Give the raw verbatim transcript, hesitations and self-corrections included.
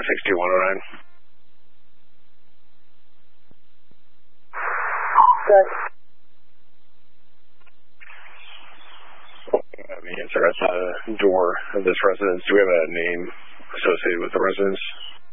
six two one oh nine. Good. Uh, the answer outside the door of this residence. Do we have a name associated with the residence?